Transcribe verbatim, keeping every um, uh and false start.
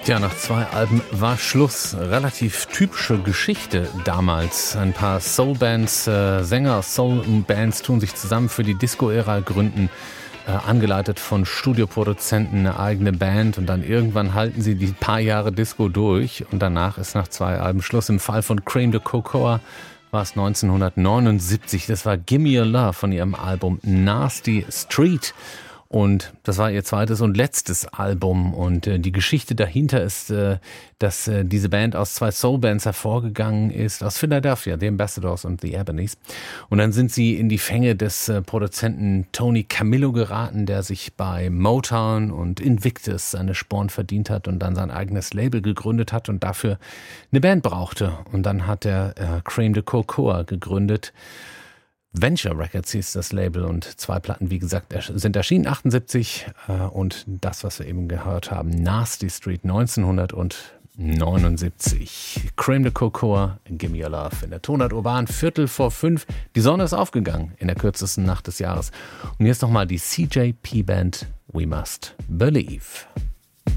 Ja, nach zwei Alben war Schluss. Relativ typische Geschichte damals. Ein paar Soul-Bands, äh, Sänger aus Soul-Bands tun sich zusammen für die Disco-Ära, gründen, äh, angeleitet von Studioproduzenten, eine eigene Band und dann irgendwann halten sie die paar Jahre Disco durch und danach ist nach zwei Alben Schluss. Im Fall von Cream de Cocoa war es neunzehnhundertneunundsiebzig. Das war Gimme Your Love von ihrem Album Nasty Street. Und das war ihr zweites und letztes Album. Und äh, die Geschichte dahinter ist, äh, dass äh, diese Band aus zwei Soul-Bands hervorgegangen ist, aus Philadelphia, The Ambassadors und The Ebonies. Und dann sind sie in die Fänge des äh, Produzenten Tony Camillo geraten, der sich bei Motown und Invictus seine Sporen verdient hat und dann sein eigenes Label gegründet hat und dafür eine Band brauchte. Und dann hat er äh, Cream de Cocoa gegründet. Venture Records hieß das Label und zwei Platten, wie gesagt, sind erschienen, achtundsiebzig und das, was wir eben gehört haben, Nasty Street neunzehnhundertneunundsiebzig. Cream de Cocoa, Gimme Your Love in der Tonart Urban, Viertel vor fünf. Die Sonne ist aufgegangen in der kürzesten Nacht des Jahres. Und jetzt nochmal die C J P Band We Must Believe.